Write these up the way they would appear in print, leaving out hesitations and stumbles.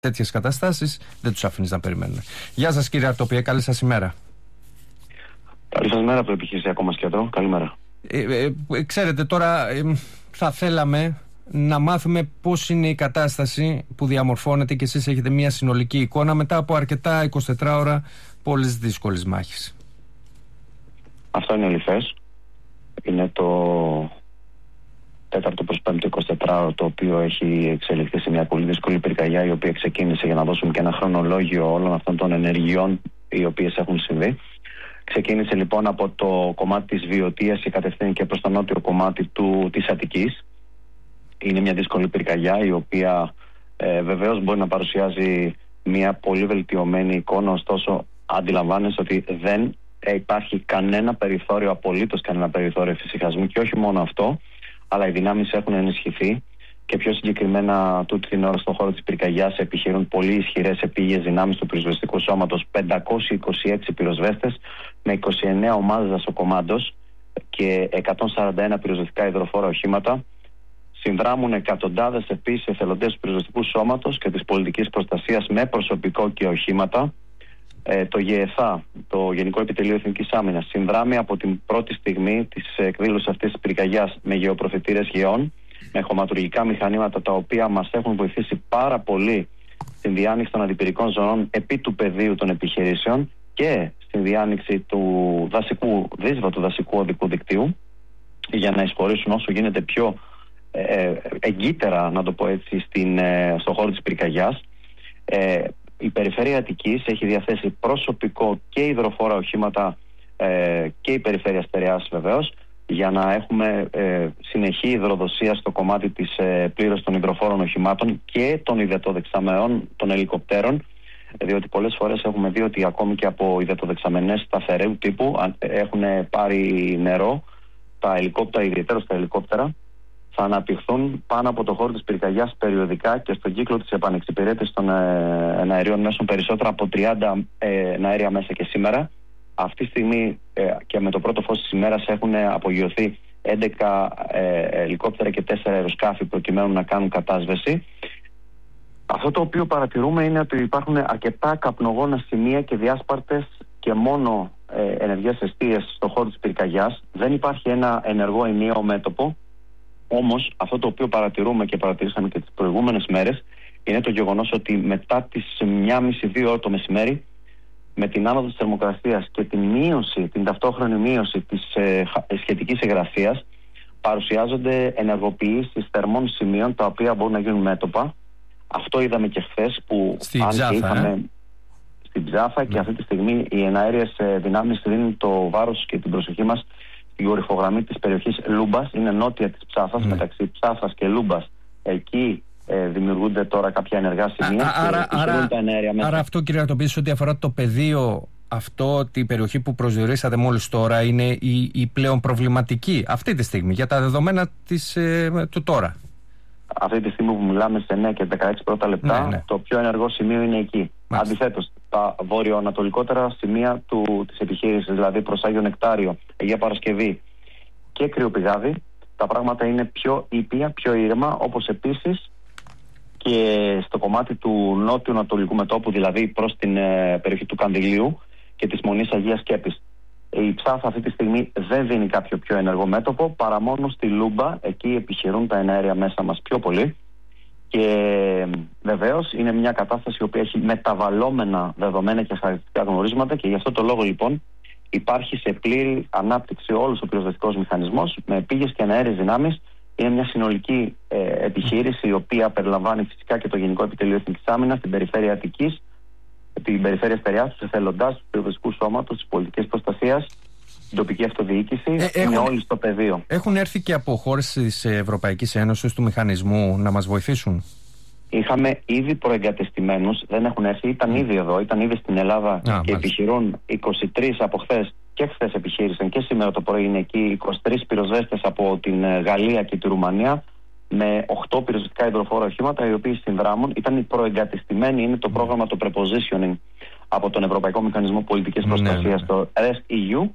τέτοιες καταστάσεις δεν τους αφήνεις να περιμένουν. Γεια σας κύριε Αρτοπιέ, καλή σας ημέρα. Καλή σας μέρα από το επιχειρησιακό μας κέντρο. Καλημέρα. Ξέρετε τώρα θα θέλαμε να μάθουμε πώς είναι η κατάσταση που διαμορφώνεται και εσείς έχετε μια συνολική εικόνα μετά από αρκετά 24 ώρα πολλές δύσκολες μάχες. Αυτό είναι αληθές. Είναι το 4ο προς 5ο 24ωρο το οποίο έχει εξελιχθεί σε μια πολύ δύσκολη πυρκαγιά, η οποία ξεκίνησε, για να δώσουμε και ένα χρονολόγιο όλων αυτών των ενεργειών οι οποίες έχουν συμβεί. Ξεκίνησε λοιπόν από το κομμάτι της Βιωτίας και κατευθύνθηκε προς το νότιο κομμάτι της Αττικής. Είναι μια δύσκολη πυρκαγιά η οποία βεβαίως μπορεί να παρουσιάζει μια πολύ βελτιωμένη εικόνα, ωστόσο αντιλαμβάνεσαι ότι δεν υπάρχει κανένα περιθώριο, απολύτως κανένα περιθώριο εφησυχασμού, και όχι μόνο αυτό, αλλά οι δυνάμεις έχουν ενισχυθεί και πιο συγκεκριμένα τούτη την ώρα στον χώρο της πυρκαγιάς επιχειρούν πολύ ισχυρές επίγειες δυνάμεις του πυροσβεστικού σώματος, 526 πυροσβέστες με 29 ομάδες δασοκομάντος και 141 πυροσβεστικά υδροφόρα οχήματα. Συνδράμουν εκατοντάδες επίσης εθελοντές του πυροσβεστικού σώματος και της πολιτικής προστασίας με προσωπικό και οχήματα. Το ΓΕΘΑ, το Γενικό Επιτελείο Εθνικής Άμυνας, συνδράμει από την πρώτη στιγμή της εκδήλωσης αυτής της πυρκαγιάς με γεωπροφητήρες γεών, με χωματουργικά μηχανήματα, τα οποία μας έχουν βοηθήσει πάρα πολύ στην διάνοιξη των αντιπυρικών ζωνών επί του πεδίου των επιχειρήσεων και στην διάνοιξη του δασικού οδικού δικτύου, για να εισχωρήσουν όσο γίνεται πιο εγκύτερα, να το πω έτσι, στον χώρο της πυρκαγιάς. Η Περιφέρεια Αττικής έχει διαθέσει προσωπικό και υδροφόρα οχήματα και η Περιφέρεια Στερεάς βεβαίως, για να έχουμε συνεχή υδροδοσία στο κομμάτι της πλήρωσης των υδροφόρων οχημάτων και των υδατοδεξαμενών των ελικοπτέρων, διότι πολλές φορές έχουμε δει ότι ακόμη και από υδατοδεξαμενές σταθερού τύπου έχουν πάρει νερό, ιδιαίτερα στα ελικόπτερα, θα αναπτυχθούν πάνω από το χώρο της πυρκαγιάς περιοδικά και στον κύκλο της επανεξυπηρέτησης των εναερίων μέσων περισσότερα από 30 εναέρια μέσα και σήμερα. Αυτή τη στιγμή και με το πρώτο φως της ημέρας έχουν απογειωθεί 11 ελικόπτερα και 4 αεροσκάφη προκειμένου να κάνουν κατάσβεση. Αυτό το οποίο παρατηρούμε είναι ότι υπάρχουν αρκετά καπνογόνα σημεία και διάσπαρτες και μόνο ενεργές εστίες στον χώρο της πυρκαγιάς. Δεν υπάρχει ένα ενεργό ενιαίο μέτωπο. Όμως αυτό το οποίο παρατηρούμε και παρατηρήσαμε και τις προηγούμενες μέρες είναι το γεγονός ότι μετά τις 1,5-2 ώρα το μεσημέρι, με την άνοδο της θερμοκρασίας και την ταυτόχρονη μείωση της σχετικής υγρασίας, παρουσιάζονται ενεργοποιήσεις θερμών σημείων, τα οποία μπορούν να γίνουν μέτωπα. Αυτό είδαμε και χθες, που στην Ψάφα, στην Ψάφα, και αυτή τη στιγμή οι εναέριες δυνάμεις δίνουν το βάρος και την προσοχή μας στην κορυφογραμμή της περιοχής Λούμπας. Είναι νότια της Ψάφας, μεταξύ Ψάφας και Λούμπας. Εκεί δημιουργούνται τώρα κάποια ενεργά σημεία. Άρα αυτό, κύριε Αρτοπιέ, ότι αφορά το πεδίο αυτό, την περιοχή που προσδιορίσατε μόλις τώρα, είναι η πλέον προβληματική αυτή τη στιγμή για τα δεδομένα του τώρα. Αυτή τη στιγμή που μιλάμε, σε 9 και 16 πρώτα λεπτά, ναι. Το πιο ενεργό σημείο είναι εκεί. Αντιθέτως, τα βορειοανατολικότερα σημεία της επιχείρησης, δηλαδή προς Άγιο Νεκτάριο, Αγία Παρασκευή και Κρυοπηγάδι, τα πράγματα είναι πιο ήπια, πιο ήρεμα, όπως επίσης και στο κομμάτι του νότιου ανατολικού μετώπου, δηλαδή προς την περιοχή του Κανδυλίου και της Μονής Αγίας Σκέπης. Η Ψάφα αυτή τη στιγμή δεν δίνει κάποιο πιο ενεργό μέτωπο, παρά μόνο στη Λούμπα. Εκεί επιχειρούν τα εναέρια μέσα μας πιο πολύ. Και βεβαίως είναι μια κατάσταση η οποία έχει μεταβαλλόμενα δεδομένα και χαρακτηριστικά γνωρίσματα, και γι' αυτό το λόγο λοιπόν υπάρχει σε πλήρη ανάπτυξη όλος ο πυροσβεστικός μηχανισμός με επίγειες και εναέριες δυνάμεις. Είναι μια συνολική επιχείρηση, η οποία περιλαμβάνει φυσικά και το Γενικό Επιτελείο Εθνικής Άμυνας, την Περιφέρεια Αττικής, την Περιφέρεια Στερεάς, τους εθελοντάς του πυροσβεστικού σώματος, της πολιτικής προστασίας, την τοπική αυτοδιοίκηση. Είναι όλοι στο πεδίο. Έχουν έρθει και από χώρες της Ευρωπαϊκής Ένωσης του μηχανισμού να μας βοηθήσουν? Είχαμε ήδη προεγκατεστημένους, δεν έχουν έρθει, ήταν ήδη εδώ, ήταν ήδη στην Ελλάδα και επιχειρούν 23 από χθες, και χθες επιχείρησαν και σήμερα το πρωί είναι εκεί 23 πυροσβέστες από την Γαλλία και τη Ρουμανία, με 8 πυροσβεστικά υδροφόρα οχήματα, οι οποίοι συνδράμουν. Ήταν οι προεγκατεστημένοι, είναι το πρόγραμμα το Prepositioning από τον Ευρωπαϊκό Μηχανισμό Πολιτικής Προστασίας, το REST-EU,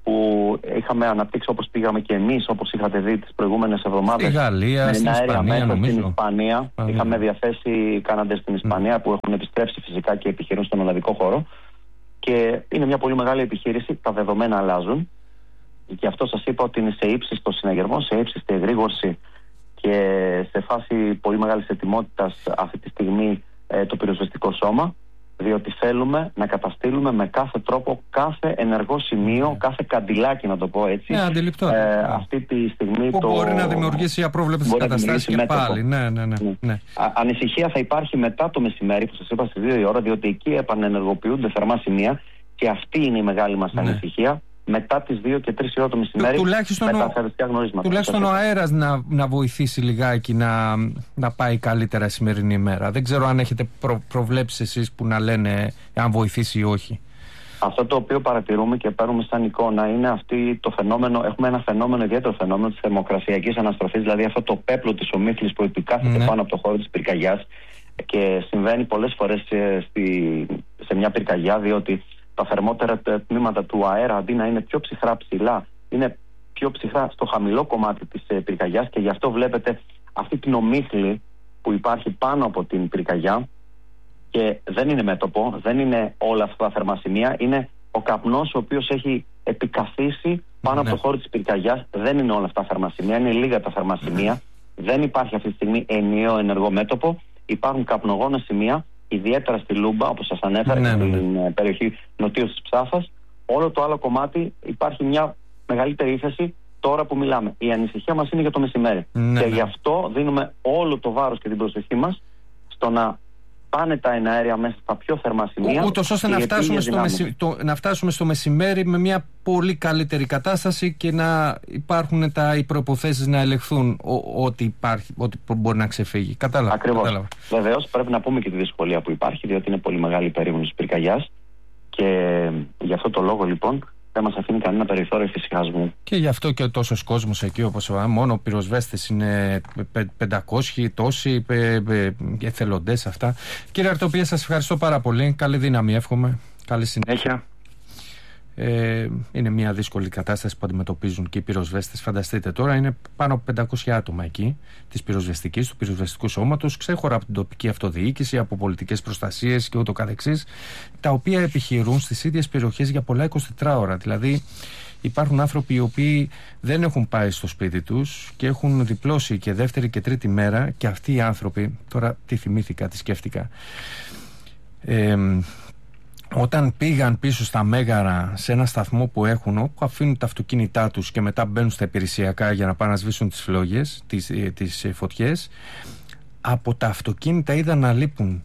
που είχαμε αναπτύξει, όπως πήγαμε και εμείς, όπως είχατε δει τις προηγούμενες εβδομάδες. Στη Γαλλία, στην Ισπανία, νομίζω. Στην Ισπανία. Είχαμε διαθέσει κάναντες στην Ισπανία που έχουν επιστρέψει φυσικά και επιχειρούν στον ολλανδικό χώρο. Και είναι μια πολύ μεγάλη επιχείρηση. Τα δεδομένα αλλάζουν. Και αυτό σας είπα ότι είναι σε ύψιστο συναγερμό, σε ύψιστη εγρήγορση και σε φάση πολύ μεγάλης ετοιμότητας αυτή τη στιγμή το πυροσβεστικό σώμα. Διότι θέλουμε να καταστήλουμε με κάθε τρόπο, κάθε ενεργό σημείο, κάθε καντιλάκι, να το πω έτσι. Αντιληπτό. Αυτή τη στιγμή που μπορεί να δημιουργήσει απρόβλεπτες καταστάσεις και πάλι. Ναι. Ανησυχία θα υπάρχει μετά το μεσημέρι, που σας είπα στις 2 η ώρα, διότι εκεί επανενεργοποιούνται θερμά σημεία και αυτή είναι η μεγάλη μας ανησυχία. Μετά τις 2 και 3 η ώρα το μεσημέρι, με τα αεραστικά γνωρίσματα. Τουλάχιστον ο αέρας να βοηθήσει λιγάκι να πάει καλύτερα η σημερινή ημέρα. Δεν ξέρω αν έχετε προβλέψει εσείς που να λένε αν βοηθήσει ή όχι. Αυτό το οποίο παρατηρούμε και παίρνουμε σαν εικόνα είναι αυτή το φαινόμενο. Έχουμε ένα φαινόμενο, ιδιαίτερο φαινόμενο της θερμοκρασιακής αναστροφής, δηλαδή αυτό το πέπλο της ομίχλης που επικάθεται πάνω από το χώρο της πυρκαγιάς και συμβαίνει πολλές φορές σε μια πυρκαγιά, διότι τα θερμότερα τμήματα του αέρα, αντί να είναι πιο ψυχρά ψηλά, είναι πιο ψυχρά στο χαμηλό κομμάτι της πυρκαγιάς, και γι' αυτό βλέπετε αυτή την ομίχλη που υπάρχει πάνω από την πυρκαγιά, και δεν είναι μέτωπο, δεν είναι όλα αυτά τα θερμά σημεία, είναι ο καπνός ο οποίος έχει επικαθίσει πάνω από το χώρο της πυρκαγιάς. Δεν είναι όλα αυτά τα θερμά σημεία, είναι λίγα τα θερμά σημεία. Δεν υπάρχει αυτή τη στιγμή ενιαίο ενεργό μέτωπο. Υπάρχουν καπνογόνα σημεία, ιδιαίτερα στη Λούμπα, όπως σας ανέφερα, στην περιοχή νοτίως της Ψάφας. Όλο το άλλο κομμάτι υπάρχει μια μεγαλύτερη ύφεση τώρα που μιλάμε. Η ανησυχία μας είναι για το μεσημέρι. Και γι' αυτό δίνουμε όλο το βάρος και την προσοχή μας στο να πάνε τα εναέρια μέσα στα πιο θερμά σημεία. Ούτως ώστε να φτάσουμε στο μεσημέρι με μια πολύ καλύτερη κατάσταση και να υπάρχουν οι προϋποθέσεις να ελεγχθούν ό,τι μπορεί να ξεφύγει. Κατάλαβα. Ακριβώς. Βεβαίως πρέπει να πούμε και τη δυσκολία που υπάρχει, διότι είναι πολύ μεγάλη η περίμενη της πυρκαγιάς, και γι' αυτό το λόγο λοιπόν δεν μας αφήνει κανένα περιθώριο εφησυχασμού. Και γι' αυτό και τόσος κόσμος εκεί, όπως μόνο πυροσβέστες είναι 500 τόσοι εθελοντές αυτά. Κύριε Αρτοπία, σας ευχαριστώ πάρα πολύ. Καλή δύναμη εύχομαι. Καλή συνέχεια. Είναι μια δύσκολη κατάσταση που αντιμετωπίζουν και οι πυροσβέστες. Φανταστείτε τώρα, είναι πάνω από 500 άτομα εκεί της πυροσβεστικής, του πυροσβεστικού σώματος, ξέχωρα από την τοπική αυτοδιοίκηση, από πολιτικές προστασίες και ούτω καθεξής, τα οποία επιχειρούν στις ίδιες περιοχές για πολλά 24 ώρα. Δηλαδή, υπάρχουν άνθρωποι οι οποίοι δεν έχουν πάει στο σπίτι τους και έχουν διπλώσει και δεύτερη και τρίτη μέρα, και αυτοί οι άνθρωποι, τώρα τι θυμήθηκα, τι σκέφτηκα. Όταν πήγαν πίσω στα Μέγαρα, σε ένα σταθμό που έχουν, όπου αφήνουν τα αυτοκίνητά τους και μετά μπαίνουν στα υπηρεσιακά για να πάνε να σβήσουν τις φλόγες, τις φωτιές, από τα αυτοκίνητα είδαν να λείπουν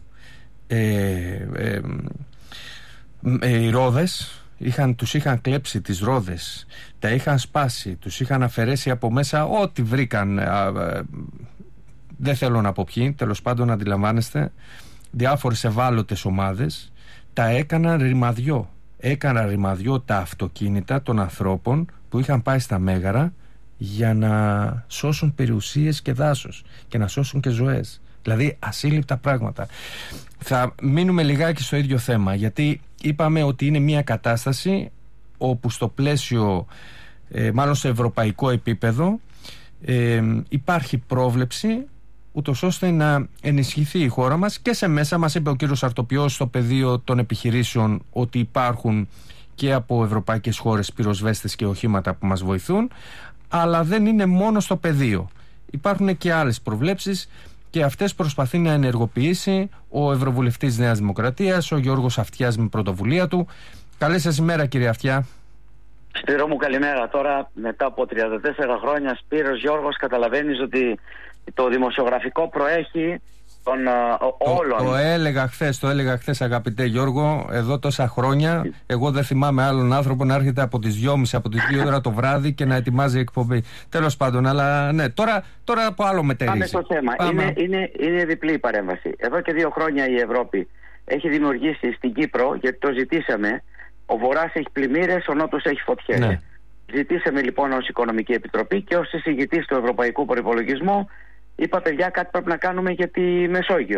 οι ρόδες. Τους είχαν κλέψει τις ρόδες, τα είχαν σπάσει, τους είχαν αφαιρέσει από μέσα ό,τι βρήκαν. Δεν θέλω να πω ποιοι, τέλος πάντων αντιλαμβάνεστε, διάφορες ευάλωτες ομάδες. Τα έκαναν ρημαδιό. Έκαναν ρημαδιό τα αυτοκίνητα των ανθρώπων που είχαν πάει στα Μέγαρα για να σώσουν περιουσίες και δάσος και να σώσουν και ζωές. Δηλαδή ασύλληπτα πράγματα. Θα μείνουμε λιγάκι στο ίδιο θέμα, γιατί είπαμε ότι είναι μια κατάσταση όπου στο πλαίσιο, μάλλον σε ευρωπαϊκό επίπεδο, υπάρχει πρόβλεψη ούτως ώστε να ενισχυθεί η χώρα μας, και σε μέσα μας είπε ο κύριος Αρτοπιός στο πεδίο των επιχειρήσεων ότι υπάρχουν και από ευρωπαϊκές χώρες πυροσβέστες και οχήματα που μας βοηθούν, αλλά δεν είναι μόνο στο πεδίο. Υπάρχουν και άλλες προβλέψεις και αυτές προσπαθεί να ενεργοποιήσει ο Ευρωβουλευτής Νέας Δημοκρατίας, ο Γιώργος Αυτιάς, με πρωτοβουλία του. Καλή σας ημέρα, κύριε Αυτιά. Σπύρο μου, καλημέρα. Τώρα μετά από 34 χρόνια, Σπύρος Γιώργος, καταλαβαίνεις ότι το δημοσιογραφικό προέχει των όλων. Το έλεγα χθες, αγαπητέ Γιώργο, εδώ τόσα χρόνια εγώ δεν θυμάμαι άλλον άνθρωπο να έρχεται από τις 2.30, από τις 2 ώρα το βράδυ και να ετοιμάζει εκπομπή. Τέλος πάντων, αλλά ναι, τώρα από άλλο μετερίζει. Πάμε στο θέμα. Είναι διπλή η παρέμβαση. Εδώ και 2 χρόνια η Ευρώπη έχει δημιουργήσει στην Κύπρο, γιατί το ζητήσαμε, ο Βορράς έχει πλημμύρες, ο Νότος έχει φωτιές. Ναι. Ζητήσαμε λοιπόν ως Οικονομική Επιτροπή και ως εισηγητής του Ευρωπαϊκού Προϋπολογισμού, είπα παιδιά, κάτι πρέπει να κάνουμε για τη Μεσόγειο.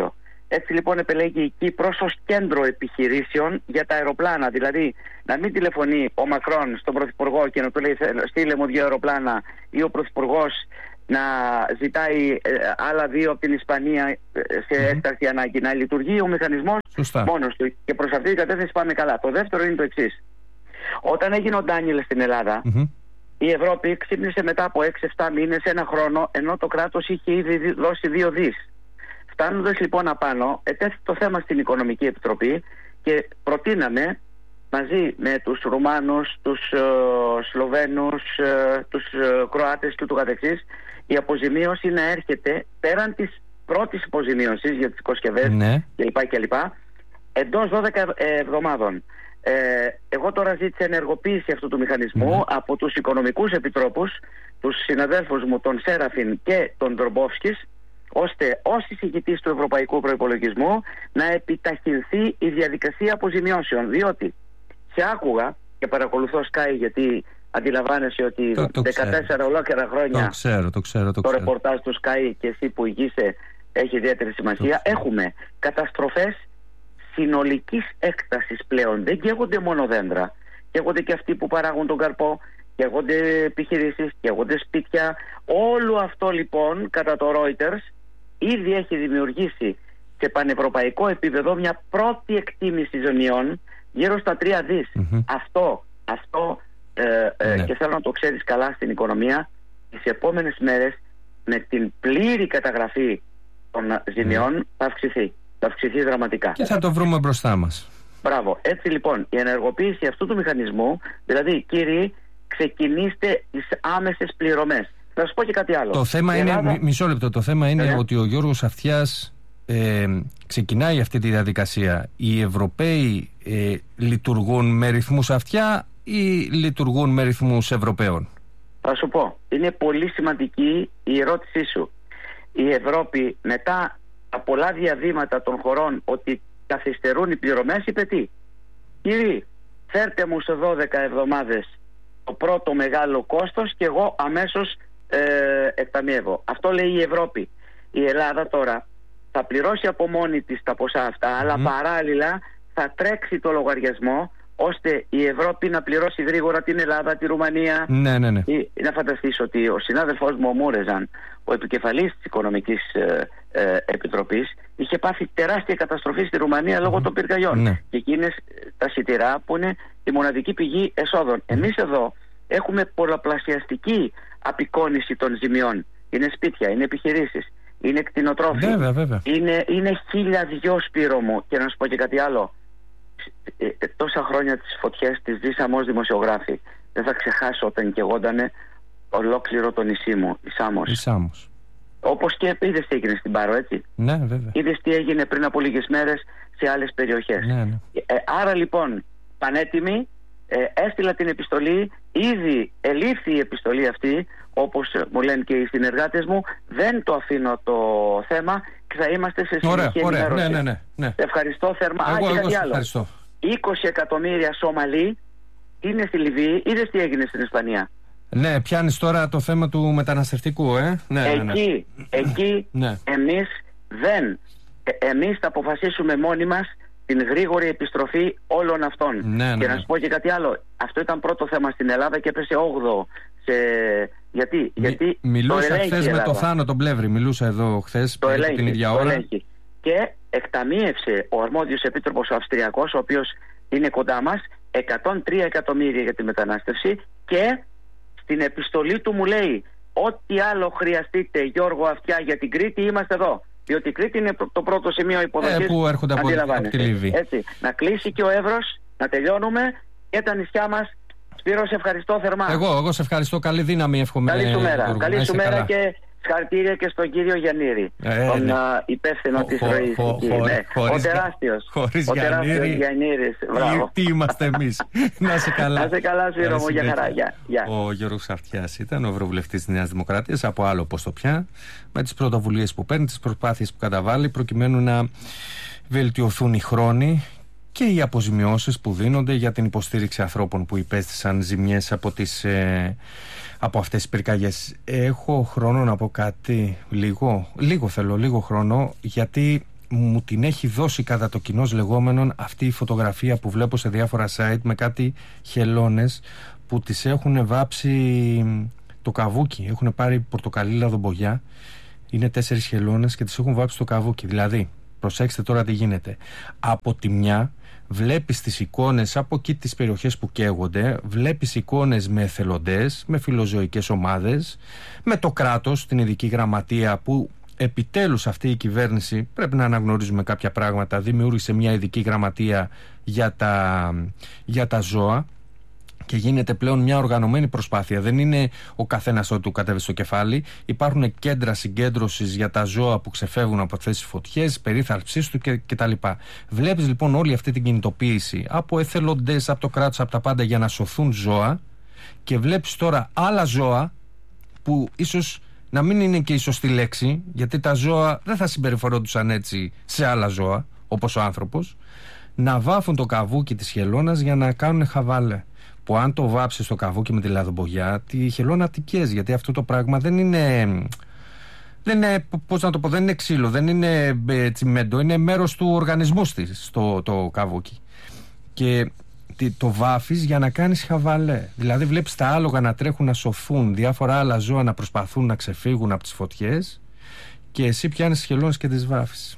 Έτσι λοιπόν επελέγει η Κύπρος ως κέντρο επιχειρήσεων για τα αεροπλάνα. Δηλαδή να μην τηλεφωνεί ο Μακρόν στον Πρωθυπουργό και να του λέει στείλε μου 2 αεροπλάνα, ή ο Πρωθυπουργός να ζητάει άλλα 2 από την Ισπανία σε έκτακτη ανάγκη. Να λειτουργεί ο μηχανισμός μόνος του. Και προς αυτή την κατεύθυνση πάμε καλά. Το δεύτερο είναι το εξής. Όταν έγινε ο Ντάνιελ στην Ελλάδα, η Ευρώπη ξύπνησε μετά από 6-7 μήνες, 1 χρόνο, ενώ το κράτος είχε ήδη δώσει 2 δις. Φτάνοντας λοιπόν απάνω, ετέθη το θέμα στην Οικονομική Επιτροπή και προτείναμε μαζί με τους Ρουμάνους, τους Σλοβαίνους, τους Κροάτες και ούτω καθεξής, η αποζημίωση να έρχεται πέραν της πρώτης αποζημίωσης για τις οικοσκευές κλπ. Εντός 12 εβδομάδων. Εγώ τώρα ζήτησα ενεργοποίηση αυτού του μηχανισμού από τους οικονομικούς επιτρόπους, τους συναδέλφους μου, τον Σέραφιν και τον Ντρομπόφσκης, ώστε ως εισηγητής του Ευρωπαϊκού Προϋπολογισμού να επιταχυνθεί η διαδικασία αποζημιώσεων. Διότι σε άκουγα και παρακολουθώ Sky, γιατί αντιλαμβάνεσαι ότι 14 ολόκληρα χρόνια το ξέρω. ρεπορτάζ του Sky και εσύ που ηγείσαι έχει ιδιαίτερη σημασία. Έχουμε καταστροφές συνολικής έκτασης πλέον. Δεν καίγονται μόνο δέντρα, καίγονται και αυτοί που παράγουν τον καρπό, καίγονται επιχειρήσεις, καίγονται σπίτια. Όλο αυτό λοιπόν κατά το Reuters ήδη έχει δημιουργήσει σε πανευρωπαϊκό επίπεδο μια πρώτη εκτίμηση ζημιών γύρω στα 3 δις. Αυτό και θέλω να το ξέρεις καλά στην οικονομία, τις επόμενες μέρες με την πλήρη καταγραφή των ζημιών θα αυξηθεί δραματικά. Και θα το βρούμε μπροστά μας. Μπράβο. Έτσι λοιπόν η ενεργοποίηση αυτού του μηχανισμού, δηλαδή κύριοι, ξεκινήστε τις άμεσες πληρωμές. Θα σας πω και κάτι άλλο. Το θέμα είναι, μισό λεπτό, το θέμα είναι ότι ο Γιώργος Αυτιάς ξεκινάει αυτή τη διαδικασία. Οι Ευρωπαίοι λειτουργούν με ρυθμούς Αυτιά ή λειτουργούν με ρυθμούς Ευρωπαίων? Θα σου πω, είναι πολύ σημαντική η ερώτησή σου. Η Ευρώπη μετά από πολλά διαβήματα των χωρών ότι καθυστερούν οι πληρωμές είπε τι? Κύριοι, φέρτε μου σε 12 εβδομάδες το πρώτο μεγάλο κόστος και εγώ αμέσως εκταμιεύω. Αυτό λέει η Ευρώπη. Η Ελλάδα τώρα θα πληρώσει από μόνη της τα ποσά αυτά, αλλά παράλληλα θα τρέξει το λογαριασμό ώστε η Ευρώπη να πληρώσει γρήγορα την Ελλάδα, τη Ρουμανία. Ναι. Να φανταστείς ότι ο συνάδελφός μου ο Μούρεζαν, ο επικεφαλής της Οικονομικής Επιτροπής, είχε πάθει τεράστια καταστροφή στη Ρουμανία λόγω των πυρκαγιών. Και εκείνες τα σιτηρά που είναι η μοναδική πηγή εσόδων. Εμείς εδώ έχουμε πολλαπλασιαστική απεικόνηση των ζημιών. Είναι σπίτια, είναι επιχειρήσεις, είναι κτηνοτρόφοι. Βέβαια. Είναι 1002 Σπύρο μου. Και να σου πω και κάτι άλλο. Τόσα χρόνια τις φωτιές τις ζήσαμε ως δημοσιογράφοι. Δεν θα ξεχάσω όταν καιγόντανε ολόκληρο το νησί μου, η Σάμος. Όπως και είδες τι έγινε στην Πάρο, έτσι. Ναι, βέβαια. Είδες τι έγινε πριν από λίγες μέρες σε άλλες περιοχές. Ναι. Άρα λοιπόν, πανέτοιμοι, έστειλα την επιστολή, ήδη ελήφθη η επιστολή αυτή, όπως μου λένε και οι συνεργάτες μου, δεν το αφήνω το θέμα και θα είμαστε σε συνεχή ενημέρωση. Ναι. Ευχαριστώ θερμά. Εγώ κάτι άλλο. Ευχαριστώ. 20 εκατομμύρια Σομαλοί είναι στη Λιβύη. Είδες τι έγινε στην Ισπανία? Ναι, πιάνεις τώρα το θέμα του μεταναστευτικού, Εκεί εμείς θα αποφασίσουμε μόνοι μας την γρήγορη επιστροφή όλων αυτών. Και να σου πω και κάτι άλλο. Αυτό ήταν πρώτο θέμα στην Ελλάδα και έπεσε 8ο. Γιατί μιλούσα χθες με το Θάνο τον Πλεύρη. Μιλούσα εδώ χθες την ίδια ώρα. Και εκταμείευσε ο αρμόδιος επίτροπος ο Αυστριακός, ο οποίος είναι κοντά μας, 103 εκατομμύρια για τη μετανάστευση, και στην επιστολή του μου λέει ό,τι άλλο χρειαστείτε Γιώργο Αυτιά για την Κρήτη είμαστε εδώ. Διότι η Κρήτη είναι το πρώτο σημείο υποδοχής που έρχονται από τη Λιβύη. Έτσι, να κλείσει και ο Εύρος, να τελειώνουμε, και τα νησιά μας. Σπύρο, σε ευχαριστώ θερμά. Εγώ σε ευχαριστώ. Καλή δύναμη εύχομαι. Καλή σου μέρα και συγχαρητήρια και στον κύριο Γιαννήρη, τον υπεύθυνο της ροής. Ο τεράστιος. Χωρίς Γιαννήρης. Τι είμαστε εμείς. Να σε καλά. Να σε καλά, Σπύρο μου, για χαρά. Ο Γιώργος Αυτιάς ήταν ο Ευρωβουλευτής της Νέας Δημοκρατίας, από άλλο ποστό πια, με τις πρωτοβουλίες που παίρνει, τις προσπάθειες που καταβάλει, προκειμένου να βελτιωθούν οι χρόνοι και οι αποζημιώσεις που δίνονται για την υποστήριξη ανθρώπων που υπέστησαν ζημιές από αυτές τις πυρκαγιές. Έχω χρόνο να πω κάτι? Λίγο χρόνο, γιατί μου την έχει δώσει κατά το κοινός λεγόμενον αυτή η φωτογραφία που βλέπω σε διάφορα site με κάτι χελώνες που τις έχουν βάψει το καβούκι. Έχουν πάρει πορτοκαλί λαδομπογιά, είναι 4 χελώνες και τις έχουν βάψει το καβούκι. Δηλαδή, προσέξτε τώρα τι γίνεται. Από τη μια βλέπεις τις εικόνες από εκεί τις περιοχές που καίγονται, βλέπεις εικόνες με εθελοντές, με φιλοζωικές ομάδες, με το κράτος, την ειδική γραμματεία που επιτέλους αυτή η κυβέρνηση, πρέπει να αναγνωρίζουμε κάποια πράγματα, δημιούργησε μια ειδική γραμματεία για τα ζώα και γίνεται πλέον μια οργανωμένη προσπάθεια. Δεν είναι ο καθένας ό,τι του κατέβει στο κεφάλι. Υπάρχουν κέντρα συγκέντρωσης για τα ζώα που ξεφεύγουν από αυτές τις φωτιές, περίθαλψής του κτλ. Βλέπεις λοιπόν όλη αυτή την κινητοποίηση από εθελοντές, από το κράτος, από τα πάντα για να σωθούν ζώα, και βλέπεις τώρα άλλα ζώα που ίσως να μην είναι και η σωστή λέξη, γιατί τα ζώα δεν θα συμπεριφερόντουσαν έτσι σε άλλα ζώα, όπως ο άνθρωπος, να βάφουν το καβούκι της χελώνας για να κάνουν χαβάλε. Που αν το βάψεις το καβούκι με τη λαδομπογιά, τη χελώνα τικιές, γιατί αυτό το πράγμα δεν είναι, πώς να το πω, δεν είναι ξύλο, δεν είναι τσιμέντο, είναι μέρος του οργανισμού της το καβούκι. Και το βάφεις για να κάνεις χαβαλέ. Δηλαδή βλέπεις τα άλογα να τρέχουν να σωθούν, διάφορα άλλα ζώα να προσπαθούν να ξεφύγουν από τις φωτιές, και εσύ πιάνεις τις χελώνες και τις βάφεις.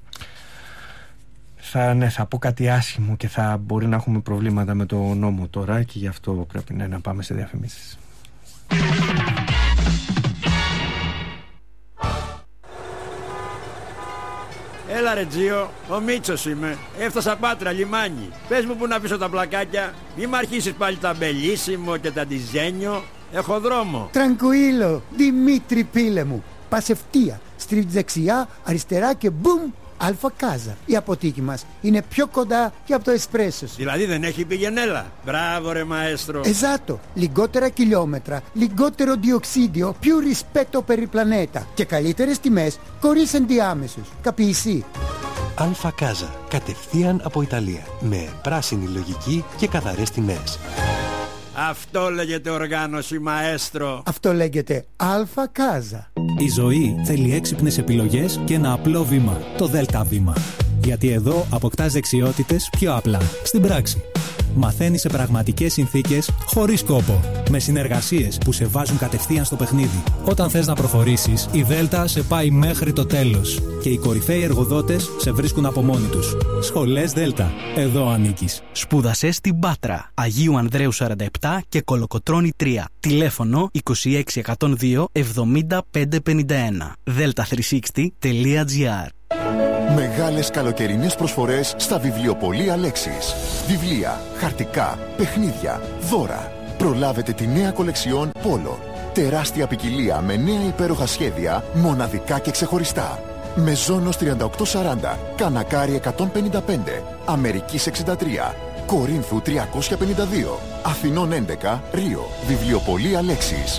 Θα πω κάτι άσχημο και θα μπορεί να έχουμε προβλήματα με το νόμο τώρα, και γι' αυτό πρέπει να πάμε σε διαφημίσεις. Έλα ρε Τζίο, ο Μίτσος είμαι. Έφτασα Πάτρα, λιμάνι. Πες μου που να πίσω τα πλακάκια. Μη μ' αρχίσεις πάλι τα μπελίσιμο και τα ντιζένιο. Έχω δρόμο. Τραγκουίλο, Δημήτρη πίλε μου. Πας ευθεία, στρίβεις δεξιά, αριστερά και μπουμ, Αλφα Κάζα. Η αποθήκη μας είναι πιο κοντά και από το εσπρέσο σου. Δηλαδή δεν έχει πηγενέλα. Μπράβο ρε μαέστρο. Εζάτο, λιγότερα χιλιόμετρα, λιγότερο διοξίδιο, più rispetto per il pianeta και καλύτερες τιμές χωρίς ενδιάμεσους. Καπιεισί. Αλφα Κάζα, κατευθείαν από Ιταλία, με πράσινη λογική και καθαρές τιμές. Αυτό λέγεται οργάνωση μαέστρο. Αυτό λέγεται Αλφα Κάζα. Η ζωή θέλει έξυπνες επιλογές και ένα απλό βήμα, το ΔΕΛΤΑ βήμα. Γιατί εδώ αποκτάς δεξιότητες πιο απλά, στην πράξη. Μαθαίνεις σε πραγματικές συνθήκες, χωρίς κόπο. Με συνεργασίες που σε βάζουν κατευθείαν στο παιχνίδι. Όταν θες να προχωρήσεις, η ΔΕΛΤΑ σε πάει μέχρι το τέλος. Και οι κορυφαίοι εργοδότες σε βρίσκουν από μόνοι τους. Σχολές ΔΕΛΤΑ. Εδώ ανήκεις. Σπούδασε στην Πάτρα, Αγίου Ανδρέου 47 και Κολοκοτρώνη 3. Τηλέφωνο 26102 7551. delta360.gr. Μεγάλες καλοκαιρινές προσφορές στα βιβλιοπωλεία Λέξης. Βιβλία, χαρτικά, παιχνίδια, δώρα. Προλάβετε τη νέα κολεξιόν Πόλο. Τεράστια ποικιλία με νέα υπέροχα σχέδια, μοναδικά και ξεχωριστά. Μεζόνος 3840, Κανακάρι 155, Αμερικής 63, Κορίνθου 352, Αθηνών 11, Ρίο. Βιβλιοπωλεία Λέξης.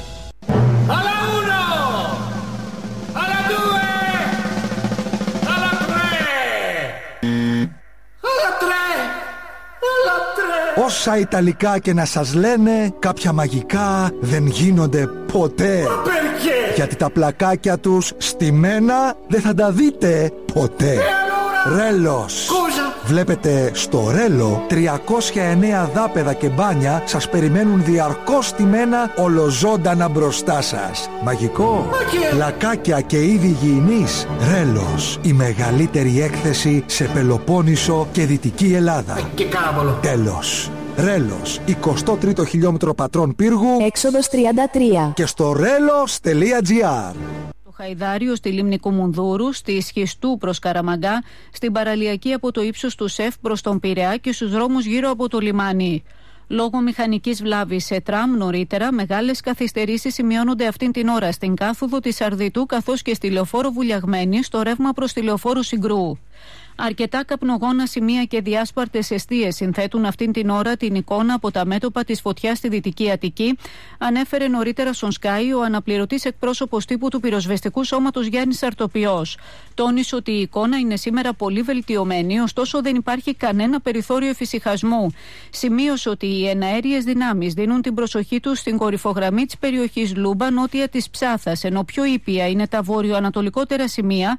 Όσα Ιταλικά και να σας λένε, κάποια μαγικά δεν γίνονται ποτέ. Γιατί τα πλακάκια τους στημένα δεν θα τα δείτε ποτέ. Ρέλος. Βλέπετε στο Ρέλο 309 δάπεδα και μπάνια σας περιμένουν διαρκώς στημένα ολοζώντανα μπροστά σας. Μαγικό. Πλακάκια και είδη υγιεινής. Ρέλος. Η μεγαλύτερη έκθεση σε Πελοπόννησο και Δυτική Ελλάδα. Τέλος. Ρέλος, 23ο χιλιόμετρο Πατρών Πύργου, έξοδος 33, και στο relos.gr. Το Χαϊδάριο στη λίμνη Κουμουνδούρου, στη Σχιστού προς Καραμαγκά, στην παραλιακή από το ύψος του ΣΕΦ προς τον Πειραιά και στους δρόμους γύρω από το λιμάνι. Λόγω μηχανικής βλάβης σε τραμ νωρίτερα, μεγάλες καθυστερήσεις σημειώνονται αυτήν την ώρα στην κάθοδο της Αρδιτού καθώς και στη λεωφόρο Βουλιαγμένη στο ρεύμα προς τη λεωφόρο Συγκρού. Αρκετά καπνογόνα σημεία και διάσπαρτες εστίες συνθέτουν αυτήν την ώρα την εικόνα από τα μέτωπα της φωτιάς στη Δυτική Αττική, ανέφερε νωρίτερα στον Sky ο αναπληρωτής εκπρόσωπος τύπου του πυροσβεστικού σώματος Γιάννης Αρτοπιός. Τόνισε ότι η εικόνα είναι σήμερα πολύ βελτιωμένη, ωστόσο δεν υπάρχει κανένα περιθώριο εφησυχασμού. Σημείωσε ότι οι εναέριες δυνάμεις δίνουν την προσοχή τους στην κορυφογραμμή της περιοχής Λούμπα, νότια της Ψάθας, ενώ πιο ήπια είναι τα βόρειο-ανατολικότερα σημεία,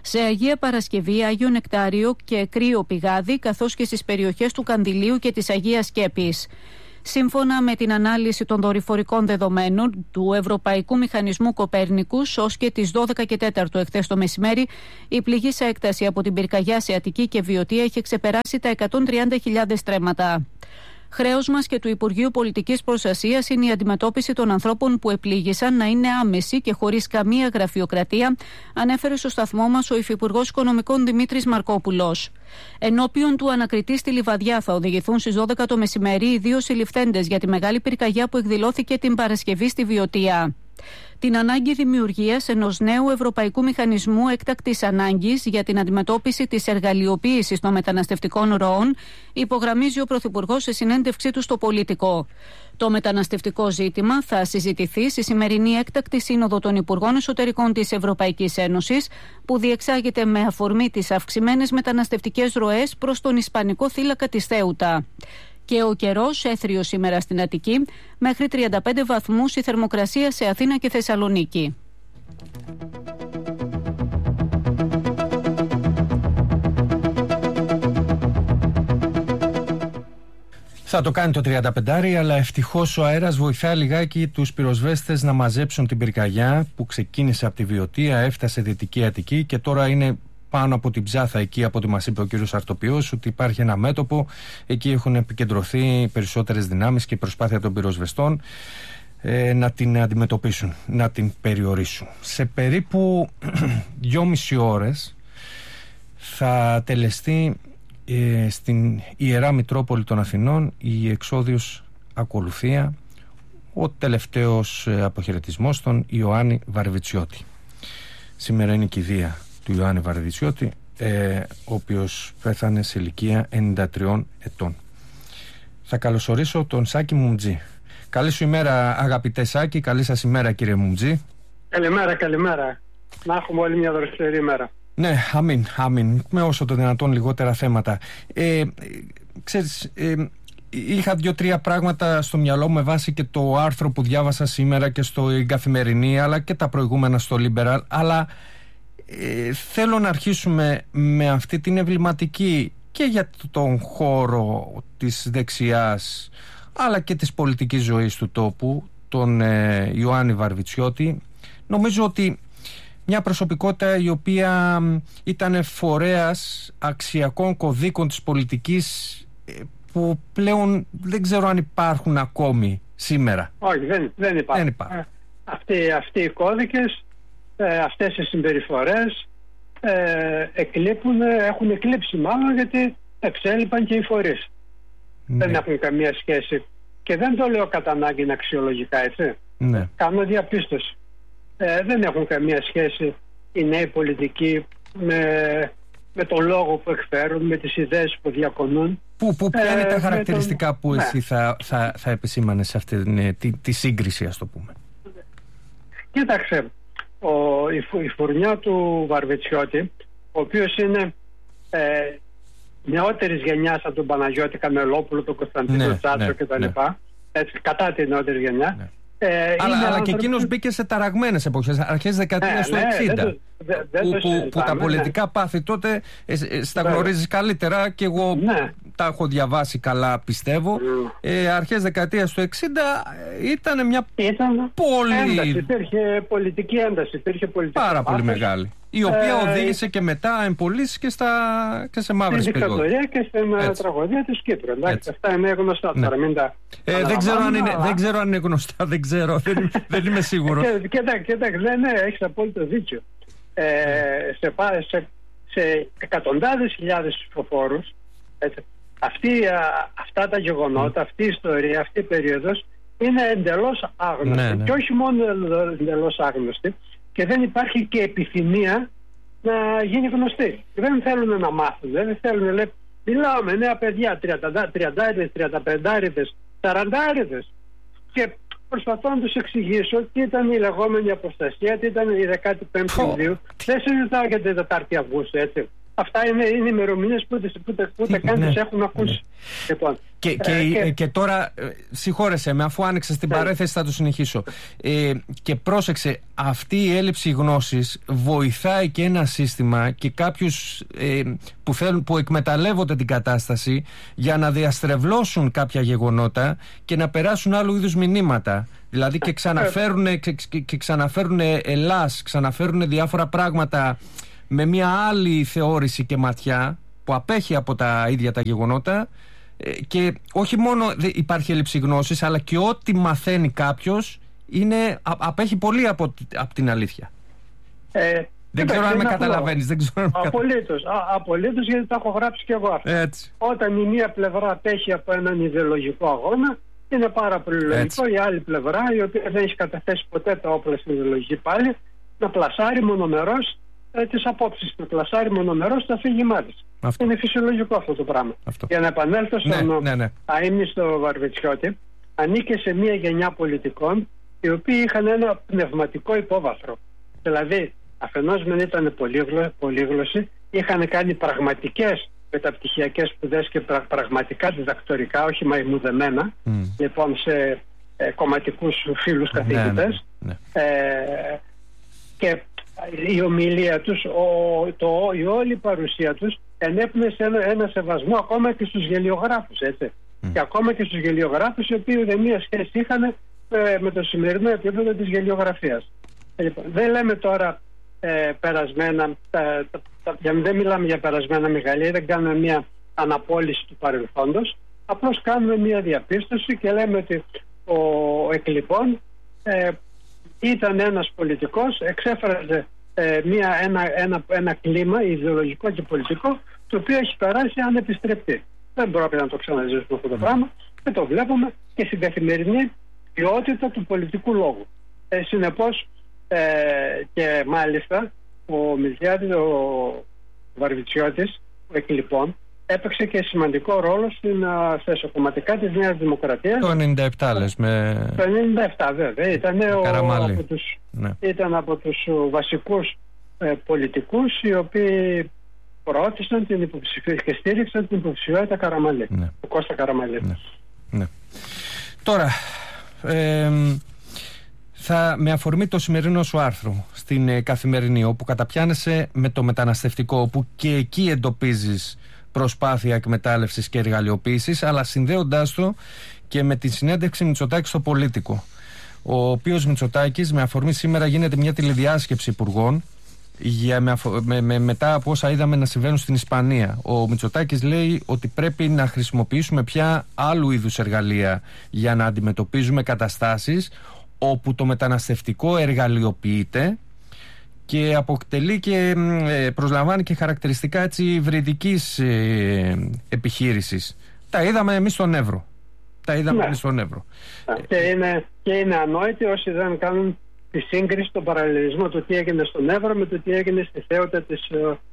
σε Αγία Παρασκευή, Άγιο Νεκτάριο και Κρύο Πηγάδι, καθώς και στις περιοχές του Καντιλίου και της Αγίας Σκέπης. Σύμφωνα με την ανάλυση των δορυφορικών δεδομένων του Ευρωπαϊκού Μηχανισμού Κοπέρνικους, ως και τις 12 και 4 εχθές το μεσημέρι, η πληγή σε έκταση από την πυρκαγιά σε Αττική και Βιωτία έχει ξεπεράσει τα 130.000 στρέμματα. Χρέος μας και του Υπουργείου Πολιτικής Προστασίας είναι η αντιμετώπιση των ανθρώπων που επλήγησαν να είναι άμεση και χωρίς καμία γραφειοκρατία, ανέφερε στο σταθμό μας ο Υφυπουργός Οικονομικών Δημήτρης Μαρκόπουλος. Ενώπιον του ανακριτή στη Λιβαδιά θα οδηγηθούν στις 12 το μεσημέρι οι 2 συλληφθέντες για τη μεγάλη πυρκαγιά που εκδηλώθηκε την Παρασκευή στη Βιωτία. Την ανάγκη δημιουργίας ενός νέου ευρωπαϊκού μηχανισμού έκτακτης ανάγκης για την αντιμετώπιση της εργαλειοποίησης των μεταναστευτικών ροών υπογραμμίζει ο Πρωθυπουργός σε συνέντευξή του στο Πολίτικο. Το μεταναστευτικό ζήτημα θα συζητηθεί στη σημερινή έκτακτη σύνοδο των Υπουργών Εσωτερικών της Ευρωπαϊκής Ένωσης, που διεξάγεται με αφορμή τις αυξημένες μεταναστευτικές ροές προς τον Ισπανικό θύλακα της Θέουτα. Και ο καιρός έθριος σήμερα στην Αττική, μέχρι 35 βαθμούς η θερμοκρασία σε Αθήνα και Θεσσαλονίκη. Θα το κάνει το 35, αλλά ευτυχώς ο αέρας βοηθά λιγάκι τους πυροσβέστες να μαζέψουν την πυρκαγιά που ξεκίνησε από τη Βιωτία, έφτασε Δυτική Αττική και τώρα είναι πάνω από την Ψάθα, εκεί από ό,τι μας είπε ο κύριος Αρτοπιός, ότι υπάρχει ένα μέτωπο. Εκεί έχουν επικεντρωθεί περισσότερες δυνάμεις και η προσπάθεια των πυροσβεστών να την αντιμετωπίσουν, να την περιορίσουν. Σε περίπου 2,5 ώρες θα τελεστεί στην Ιερά Μητρόπολη των Αθηνών η εξόδιος ακολουθία, ο τελευταίος αποχαιρετισμός των Ιωάννη Βαρβιτσιώτη. Σήμερα είναι η κηδεία του Ιωάννη Βαρβιτσιώτη, ο οποίος πέθανε σε ηλικία 93 ετών. Θα καλωσορίσω τον Σάκη Μουμτζή. Καλή σου ημέρα, αγαπητέ Σάκη. Καλή σας ημέρα, κύριε Μουμτζή. Καλημέρα. Να έχουμε όλοι μια δροσερή ημέρα. Ναι, αμήν. Με όσο το δυνατόν λιγότερα θέματα. Ξέρεις, είχα 2-3 πράγματα στο μυαλό μου με βάση και το άρθρο που διάβασα σήμερα και στο Καθημερινή, αλλά και τα προηγούμενα στο Liberal, αλλά θέλω να αρχίσουμε με αυτή την εμβληματική και για τον χώρο της δεξιάς αλλά και της πολιτικής ζωής του τόπου, τον Ιωάννη Βαρβιτσιώτη. Νομίζω ότι μια προσωπικότητα η οποία ήταν φορέας αξιακών κωδίκων της πολιτικής που πλέον δεν ξέρω αν υπάρχουν ακόμη σήμερα. Όχι, δεν υπάρχουν. Αυτοί οι κώδικες, αυτές οι συμπεριφορές έχουν εκλείψει μάλλον, γιατί εξέλιπαν και οι φορείς. Ναι. Δεν έχουν καμία σχέση. Και δεν το λέω κατά ανάγκη αξιολογικά, έτσι. Ναι. Κάνω διαπίστωση. Δεν έχουν καμία σχέση οι νέοι πολιτικοί με τον λόγο που εκφέρουν, με τις ιδέες που διακονούν. Ποια είναι τα χαρακτηριστικά που εσύ θα επισήμανες σε αυτή τη σύγκριση, ας το πούμε? Κοίταξε, η φουρνιά του Βαρβιτσιώτη, ο οποίος είναι νεότερης γενιάς από τον Παναγιώτη Κανελόπουλο, τον Κωνσταντίνο Τσάτσο κτλ. Κατά τη νεότερη γενιά. Ναι. Αλλά και εκείνος μπήκε σε ταραγμένες εποχές, αρχές δεκαετίας του 60, που τα πολιτικά πάθη τότε στα γνωρίζεις καλύτερα, και εγώ τα έχω διαβάσει καλά, πιστεύω. Αρχές δεκαετίας του 60 ήταν μια ένταση, υπήρχε πολιτική ένταση, πάρα πολύ μεγάλη, η οποία οδήγησε και μετά εμπολίσεις και σε μαύρες περιόδους. Στην δικτατορία και στην τραγωδία της Κύπρου. Εντάξει, αυτά είναι γνωστά τώρα. Δεν ξέρω αν είναι γνωστά, δεν είμαι σίγουρος. Κοιτάξτε, ναι, έχεις απόλυτο δίκιο. Σε εκατοντάδες χιλιάδες ψηφοφόρους, αυτά τα γεγονότα, αυτή η ιστορία, αυτή η περίοδος είναι εντελώς άγνωστη. Ναι. Και όχι μόνο εντελώς άγνωστη, και δεν υπάρχει και επιθυμία να γίνει γνωστή. Δεν θέλουν να μάθουν, δεν θέλουν. Μιλάω με νέα παιδιά, 30, 35, 40, και προσπαθώ να τους εξηγήσω τι ήταν η λεγόμενη αποστασία, τι ήταν η 15η Ιουλίου. Δεν συζητάω για την 4η Αυγούστου, έτσι. Αυτά είναι ημερομηνίες που ούτε καν τις έχουν ακούσει. Λοιπόν, και τώρα, συγχώρεσέ με, αφού άνοιξες την παρέθεση θα το συνεχίσω. Και πρόσεξε, αυτή η έλλειψη γνώσης βοηθάει και ένα σύστημα και κάποιους που εκμεταλλεύονται την κατάσταση για να διαστρεβλώσουν κάποια γεγονότα και να περάσουν άλλου είδους μηνύματα. Δηλαδή και ξαναφέρουν Ελλάς, ξαναφέρουν διάφορα πράγματα με μια άλλη θεώρηση και ματιά που απέχει από τα ίδια τα γεγονότα, και όχι μόνο υπάρχει έλλειψη γνώσης, αλλά και ό,τι μαθαίνει κάποιος απέχει πολύ από την αλήθεια. Δεν ξέρω αν με καταλαβαίνεις. Απολύτως, γιατί τα έχω γράψει και εγώ αυτά. Όταν η μία πλευρά απέχει από έναν ιδεολογικό αγώνα, είναι πάρα πολύ λογικό η άλλη πλευρά, η οποία δεν έχει καταθέσει ποτέ τα όπλα στην ιδεολογική πάλι, να πλασάρει μονομερώς τις απόψεις, να πλασάρει μονομερώς το αφήγημά της. Είναι φυσιολογικό αυτό το πράγμα. Για να επανέλθω στον αείμνηστο Βαρβιτσιώτη, ανήκε σε μια γενιά πολιτικών οι οποίοι είχαν ένα πνευματικό υπόβαθρο. Δηλαδή, αφενός μεν ήταν πολύγλωσσοι, είχαν κάνει πραγματικές μεταπτυχιακές σπουδές και πραγματικά διδακτορικά, όχι μαϊμουδεμένα, λοιπόν, σε κομματικούς φίλους καθηγητές. Και η ομιλία τους, η όλη παρουσία τους ενέπνευσε ένα σεβασμό ακόμα και στους γελιογράφους, έτσι. Και ακόμα και στους γελιογράφους, οι οποίοι δεν μία σχέση είχαν με το σημερινό επίπεδο της γελιογραφίας. Λοιπόν, δεν λέμε τώρα περασμένα, δεν μιλάμε για περασμένα μεγαλεία, δεν κάνουμε μια αναπόλυση του παρελθόντος, απλώς κάνουμε μια διαπίστωση και λέμε ότι ο Εκλειπών ήταν ένας πολιτικός, εξέφραζε ένα κλίμα ιδεολογικό και πολιτικό, το οποίο έχει περάσει ανεπιστρεπτή. Δεν πρόκειται να το ξαναζήσουμε αυτό το πράγμα, και το βλέπουμε και στην καθημερινή ποιότητα του πολιτικού λόγου. Συνεπώς, και μάλιστα ο Μιλτιάδης, ο Βαρβιτσιώτης, ο Εκλειπών, έπαιξε και σημαντικό ρόλο στα εσωκομματικά της Νέας Δημοκρατίας. Το 97 λες με... Το 97 βέβαια. Ήταν από τους βασικούς πολιτικούς οι οποίοι προώθησαν την υποψηφία και στήριξαν την υποψηφιότητα Καραμαλή, του Κώστα Καραμαλή. Τώρα, με αφορμή το σημερινό σου άρθρο στην Καθημερινή, όπου καταπιάνεσαι με το μεταναστευτικό, όπου και εκεί εντοπίζεις προσπάθεια εκμετάλλευσης και εργαλειοποίησης, αλλά συνδέοντάς το και με τη συνέντευξη Μητσοτάκη στο Πολίτικο, ο οποίος Μητσοτάκης, με αφορμή σήμερα γίνεται μια τηλεδιάσκεψη υπουργών μετά από όσα είδαμε να συμβαίνουν στην Ισπανία. Ο Μητσοτάκης λέει ότι πρέπει να χρησιμοποιήσουμε πια άλλου είδους εργαλεία για να αντιμετωπίζουμε καταστάσεις όπου το μεταναστευτικό εργαλειοποιείται και αποκτελεί και προσλαμβάνει και χαρακτηριστικά έτσι υβριδικής επιχείρησης. Τα είδαμε εμείς στον Εύρο. Και είναι ανόητοι όσοι δεν κάνουν τη σύγκριση, τον παραλληλισμό του τι έγινε στον Εύρο με το τι έγινε στη Θέοτα της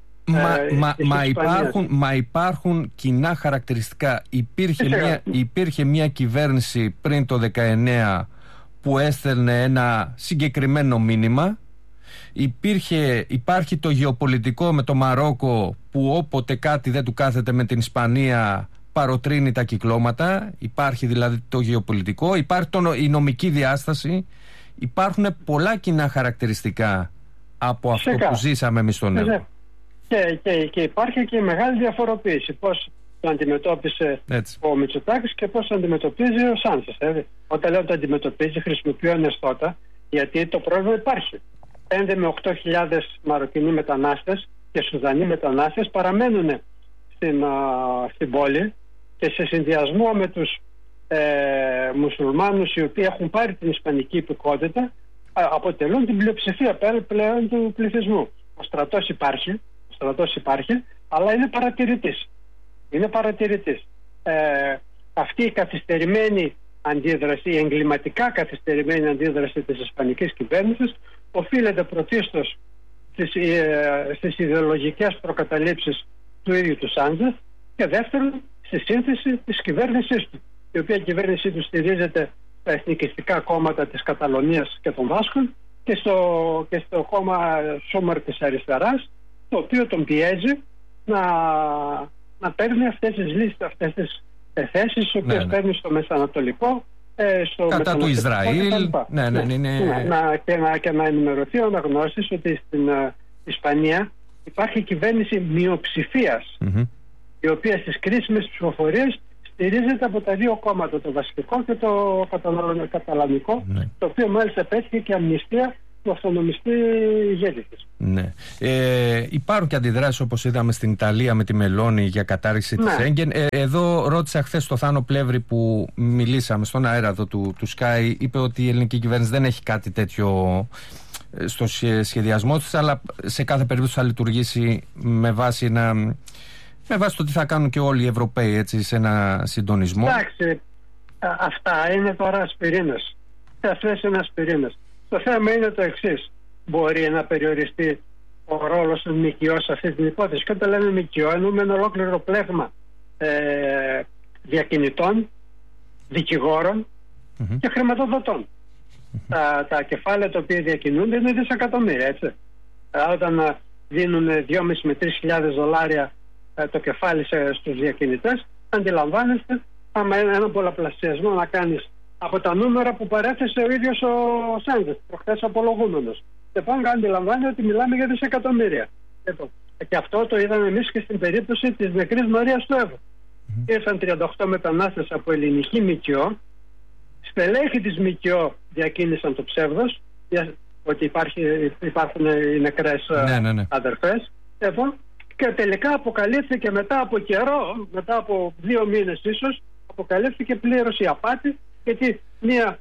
Μα υπάρχουν κοινά χαρακτηριστικά. Υπήρχε μια κυβέρνηση πριν το 19 που έστελνε ένα συγκεκριμένο μήνυμα. Υπάρχει το γεωπολιτικό με το Μαρόκο, που όποτε κάτι δεν του κάθεται με την Ισπανία παροτρύνει τα κυκλώματα. Υπάρχει δηλαδή το γεωπολιτικό, υπάρχει η νομική διάσταση. Υπάρχουν πολλά κοινά χαρακτηριστικά από αυτό που ζήσαμε εμείς στον Εύρο. Και υπάρχει και μεγάλη διαφοροποίηση πώς το αντιμετώπισε ο Μητσοτάκης και πώς το αντιμετωπίζει ο Σάντσες. Όταν λέω το αντιμετωπίζει, χρησιμοποιώ αναισθώτα, γιατί το πρόβλημα υπάρχει. 5 με 8.000 Μαροκινοί μετανάστες και Σουδανοί μετανάστες παραμένουν στην πόλη, και σε συνδυασμό με τους μουσουλμάνους οι οποίοι έχουν πάρει την ισπανική υπηκότητα, αποτελούν την πλειοψηφία πλέον του πληθυσμού. Ο στρατός υπάρχει, αλλά είναι παρατηρητής. Αυτή η καθυστερημένη αντίδραση, η εγκληματικά καθυστερημένη αντίδραση της ισπανικής κυβέρνησης, οφείλεται πρωτίστως στις ιδεολογικές προκαταλήψεις του ίδιου του Σάντσες, και δεύτερον στη σύνθεση της κυβέρνησής του, η οποία κυβέρνησή του στηρίζεται στα εθνικιστικά κόμματα της Καταλωνίας και των Βάσκων και στο κόμμα Σούμερ της αριστεράς, το οποίο τον πιέζει να παίρνει αυτές τις λύσεις, αυτές τις θέσεις, τις οποίες παίρνει στο Μεσανατολικό, στο κατά του Ισραήλ. Και να ενημερωθεί ο αναγνώστης ότι στην Ισπανία υπάρχει κυβέρνηση μειοψηφίας, η οποία στις κρίσιμες ψηφοφορίες στηρίζεται από τα δύο κόμματα, το βασικό και το καταλανικό, το οποίο μάλιστα πέτυχε και αμνηστία του αυτονομιστή ηγέτη της. Ναι. Υπάρχουν και αντιδράσεις, όπως είδαμε στην Ιταλία με τη Μελώνη, για κατάρριξη της Σέγγεν. Εδώ ρώτησα χθες το Θάνο Πλεύρη, που μιλήσαμε στον αέρα εδώ του Sky, είπε ότι η ελληνική κυβέρνηση δεν έχει κάτι τέτοιο στο σχεδιασμό της, αλλά σε κάθε περίπτωση θα λειτουργήσει με βάση το τι θα κάνουν και όλοι οι Ευρωπαίοι, έτσι, σε ένα συντονισμό. Εντάξει, αυτά είναι τώρα ασπιρίνες. Αυτές είναι ασπιρίνες. Το θέμα είναι το εξής. Μπορεί να περιοριστεί ο ρόλος των ΜΚΟ σε αυτή την υπόθεση? Και όταν λέμε ΜΚΟ, εννοούμε ένα ολόκληρο πλέγμα διακινητών, δικηγόρων και χρηματοδοτών. Τα κεφάλαια τα οποία διακινούνται είναι δισεκατομμύρια, έτσι. Όταν δίνουν 2.500 με 3.000 δολάρια το κεφάλι στους διακινητές, αντιλαμβάνεστε, άμα ένα πολλαπλασιασμό να κάνεις από τα νούμερα που παρέθεσε ο ίδιος ο Σάντζες προχθές απολογούμενος. Λοιπόν, αντιλαμβάνει ότι μιλάμε για δισεκατομμύρια. Και αυτό το είδαμε εμείς και στην περίπτωση της νεκρής Μαρίας του Εύω. Ήρθαν 38 μετανάστες από ελληνική ΜΚΟ, στελέχη της ΜΚΟ διακίνησαν το ψεύδος ότι υπάρχουν οι νεκρές αδερφές. Και τελικά αποκαλύφθηκε μετά από καιρό, μετά από 2 μήνες ίσως, αποκαλύφθηκε πλήρως η απάτη, γιατί μία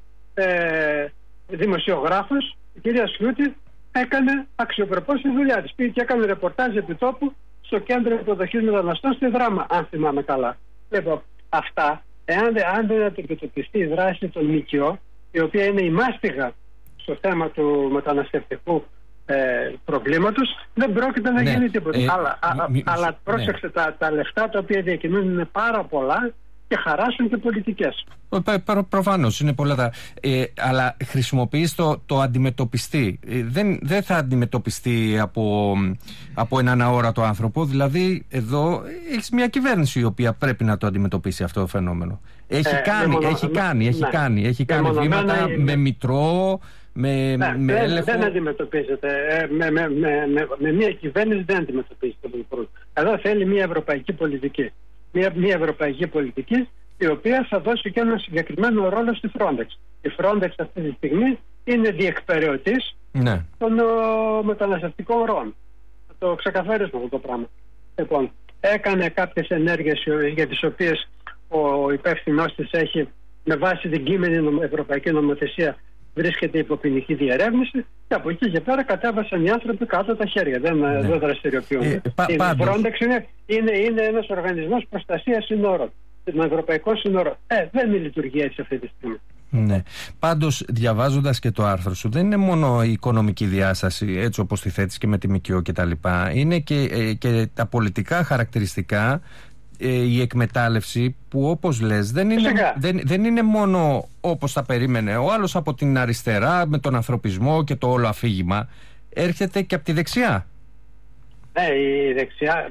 δημοσιογράφος, η κυρία Σιούτη, έκανε αξιοπρεπώς τη δουλειά της. Πήγε και έκανε ρεπορτάζ επί τόπου στο κέντρο υποδοχής μεταναστών στη Δράμα, αν θυμάμαι καλά. Λοιπόν, αυτά, αν δεν αντιμετωπιστεί η δράση των ΜΚΟ, η οποία είναι η μάστιγα στο θέμα του μεταναστευτικού προβλήματος, δεν πρόκειται να γίνει τίποτα. Αλλά πρόσεξε, τα λεφτά τα οποία διακινούν είναι πάρα πολλά και χαράσουν και πολιτικές. Προφανώς είναι πολλά αλλά χρησιμοποιείς το αντιμετωπιστή. Δεν θα αντιμετωπιστεί από έναν αόρατο άνθρωπο. Δηλαδή εδώ έχεις μια κυβέρνηση η οποία πρέπει να το αντιμετωπίσει αυτό το φαινόμενο. Έχει κάνει βήματα με μητρό, με έλεγχο. Δεν αντιμετωπίζεται. Με μια κυβέρνηση δεν αντιμετωπίζεται. Εδώ θέλει μια ευρωπαϊκή πολιτική. Μια ευρωπαϊκή πολιτική, η οποία θα δώσει και ένα συγκεκριμένο ρόλο στη Frontex. Η Frontex αυτή τη στιγμή είναι διεκπεραιωτής των μεταναστευτικών ροών. Θα το ξεκαθαρίσουμε αυτό το πράγμα. Λοιπόν, έκανε κάποιες ενέργειες για τις οποίες ο υπεύθυνός της έχει, με βάση την κείμενη ευρωπαϊκή νομοθεσία, βρίσκεται υπό ποινική διερεύνηση, και από εκεί και πέρα κατέβασαν οι άνθρωποι κάτω τα χέρια. Δεν δραστηριοποιούνται. Η Frontex είναι ένας οργανισμός προστασίας συνόρων, των ευρωπαϊκών συνόρων. Δεν λειτουργεί έτσι αυτή τη στιγμή. Ναι. Πάντως, διαβάζοντας και το άρθρο σου, δεν είναι μόνο η οικονομική διάσταση, έτσι όπως τη θέτεις και με τη ΜΚΟ και τα λοιπά. Είναι και τα πολιτικά χαρακτηριστικά, η εκμετάλλευση, που όπως λες δεν είναι μόνο όπως τα περίμενε ο άλλος από την αριστερά με τον ανθρωπισμό και το όλο αφήγημα, έρχεται και από τη δεξιά. Η δεξιά,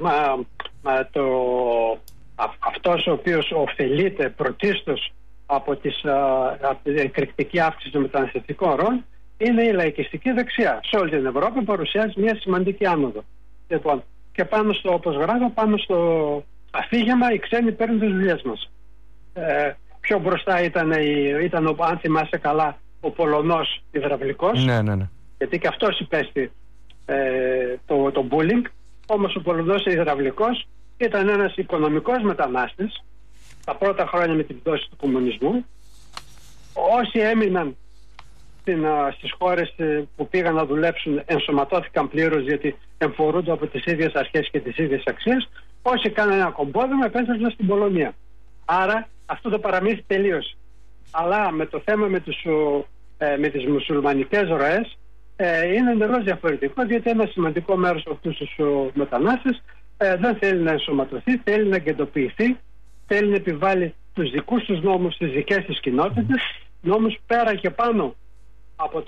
αυτός ο οποίος ωφελείται πρωτίστως από την εκρηκτική αύξηση των μεταναστευτικών ροών είναι η λαϊκιστική δεξιά. Σε όλη την Ευρώπη παρουσιάζει μια σημαντική άνοδο. Λοιπόν, και πάνω στο, όπως γράφω, πάνω στο αφήγημα, οι ξένοι παίρνουν τις δουλειές μας. Πιο μπροστά ήταν αν θυμάσαι καλά, ο Πολωνός υδραυλικός. Ναι. Γιατί και αυτός υπέστη το bullying. Όμως ο Πολωνός υδραυλικός ήταν ένας οικονομικός μετανάστης τα πρώτα χρόνια με την πτώση του κομμουνισμού. Όσοι έμειναν στις χώρες που πήγαν να δουλέψουν ενσωματώθηκαν πλήρως, γιατί εμφορούνται από τις ίδιες αρχές και τις ίδιες αξίες. Όσοι κάνανε ένα κομπόδεμα επέστρεψαν στην Πολωνία. Άρα αυτό το παραμύθι τελείωσε. Αλλά με το θέμα με τις μουσουλμανικές ροές είναι εντελώς διαφορετικό, γιατί ένα σημαντικό μέρος από αυτούς τους μετανάστες δεν θέλει να ενσωματωθεί, θέλει να εγκεντοποιηθεί, θέλει να επιβάλλει τους δικούς τους νόμους στις δικές της κοινότητες, νόμους πέρα και πάνω από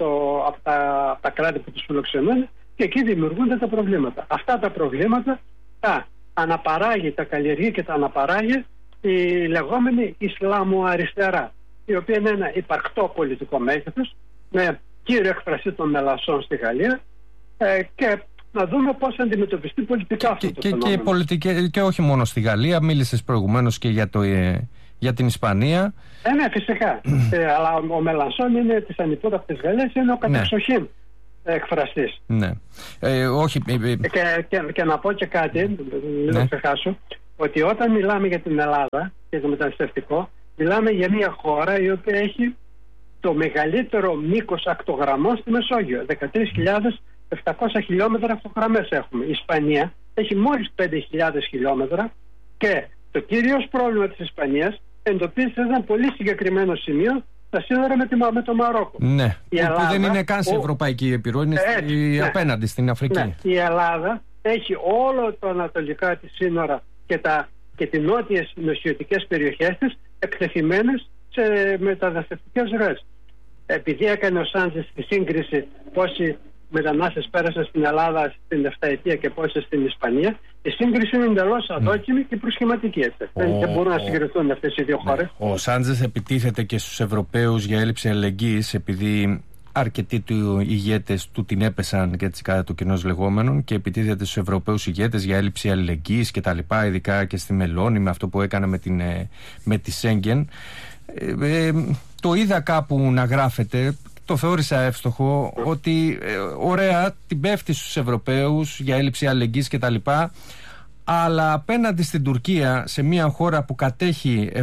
τα κράτη που τους φιλοξενούν, και εκεί δημιουργούνται τα προβλήματα. Αυτά τα προβλήματα αναπαράγει, τα καλλιεργεί και τα αναπαράγει η λεγόμενη Ισλαμοαριστερά, η οποία είναι ένα υπαρκτό πολιτικό μέγεθος με κύριο εκφραστή των μελασσών στη Γαλλία, και να δούμε πώς θα αντιμετωπιστεί πολιτικά αυτό το φαινόμενο. Και όχι μόνο στη Γαλλία, μίλησες προηγουμένως και για την Ισπανία. Ναι, φυσικά. Αλλά ο Μελανσόν είναι της ανυπότακτης Γαλλίας, είναι ο κατεξοχήν εκφραστής. Ναι. Όχι. Και να πω και κάτι, μην το ξεχάσω, ότι όταν μιλάμε για την Ελλάδα και το μεταναστευτικό, μιλάμε για μια χώρα η οποία έχει το μεγαλύτερο μήκος ακτογραμμών στη Μεσόγειο. 13.700 χιλιόμετρα ακτογραμμές έχουμε. Η Ισπανία έχει μόλις 5.000 χιλιόμετρα και το κυρίως πρόβλημα της Ισπανίας εντοπίζεται σε ένα πολύ συγκεκριμένο σημείο, στα σύνορα με το Μαρόκο. Ναι, που δεν είναι καν σε ευρωπαϊκή επιρροή, είναι απέναντι στην Αφρική. Ναι. Η Ελλάδα έχει όλο το ανατολικά της σύνορα και τις νότιες νοσιωτικές περιοχές της εκτεθειμένες σε μεταναστευτικές ροές. Επειδή έκανε ο Σάντζες τη σύγκριση πόσοι μετανάστες πέρασαν στην Ελλάδα στην 7ετία και πόσοι στην Ισπανία, η σύγκριση είναι εντελώς αδόκιμη και προσχηματική. Έτσι. Δεν μπορούν να συγκριθούν αυτές οι δύο χώρες. Ο Σάντζες επιτίθεται και στους Ευρωπαίους για έλλειψη αλληλεγγύης, επειδή αρκετοί του ηγέτες του την έπεσαν και έτσι κατά του κοινός λεγόμενων, και επιτίθεται στους Ευρωπαίους ηγέτες για έλλειψη αλληλεγγύης κτλ. Ειδικά και στη Μελώνη με αυτό που έκανε με τη Σέγγεν. Το είδα κάπου να γράφεται, το θεώρησα εύστοχο, ότι ωραία την πέφτει στους Ευρωπαίους για έλλειψη αλληλεγγύης κτλ. Αλλά απέναντι στην Τουρκία, σε μια χώρα που κατέχει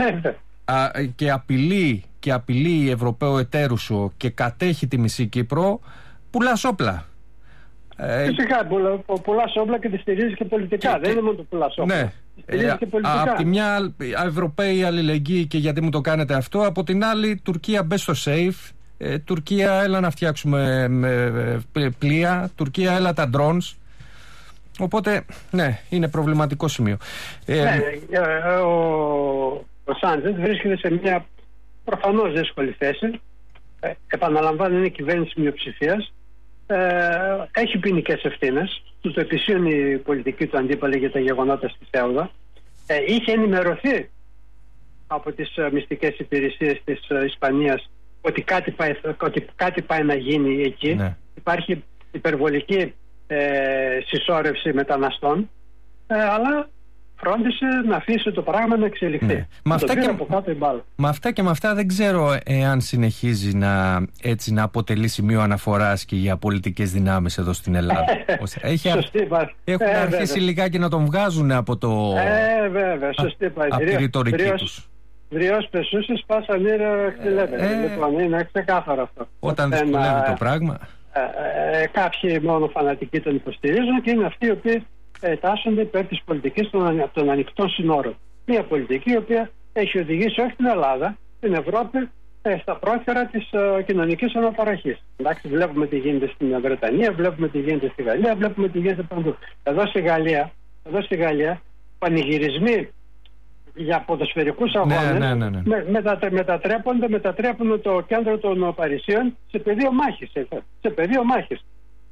και απειλεί Ευρωπαίο εταίρου σου και κατέχει τη μισή Κύπρο, πουλάς όπλα. Φυσικά, πουλάς όπλα και τη στηρίζεις και πολιτικά. Δεν είναι μόνο το πουλάς όπλα. Ναι. Από τη μια Ευρωπαίοι αλληλεγγύη και γιατί μου το κάνετε αυτό, από την άλλη Τουρκία μπες στο safe, Τουρκία έλα να φτιάξουμε πλοία, Τουρκία έλα τα drones. Οπότε ναι, είναι προβληματικό σημείο. Ο Σάντζες βρίσκεται σε μια προφανώς δύσκολη θέση. Επαναλαμβάνω, είναι κυβέρνηση μειοψηφίας. Έχει ποινικές ευθύνες. Του το επισύουν η πολιτική του αντίπαλη για τα γεγονότα στη Σέουδα. Είχε ενημερωθεί από τις μυστικές υπηρεσίες της Ισπανίας ότι κάτι πάει να γίνει εκεί. Ναι. Υπάρχει υπερβολική συσσόρευση μεταναστών, αλλά φρόντισε να αφήσει το πράγμα να εξελιχθεί. Ναι. Με αυτά και με αυτά δεν ξέρω εάν συνεχίζει να αποτελεί σημείο αναφοράς και για πολιτικές δυνάμεις εδώ στην Ελλάδα. Έχουν αρχίσει λιγάκι να τον βγάζουν από τη ρητορική τους. Δριός πεσούσες πάσαν ήρα χτυλέπεται. Λοιπόν, είναι ξεκάθαρο αυτό. Όταν δυσκολεύει το πράγμα. Κάποιοι μόνο φανατικοί τον υποστηρίζουν και είναι αυτοί οι οποίοι τάσσονται υπέρ της πολιτικής των ανοιχτών συνόρων. Μια πολιτική η οποία έχει οδηγήσει όχι την Ελλάδα, την Ευρώπη στα πρόθυρα της κοινωνικής αναταραχής. Εντάξει, βλέπουμε τι γίνεται στην Βρετανία, βλέπουμε τι γίνεται στη Γαλλία, βλέπουμε τι γίνεται παντού. Εδώ στη Γαλλία πανηγυρισμοί για ποδοσφαιρικούς αγώνες μετατρέπουν το κέντρο των Παρισίων σε πεδίο μάχης.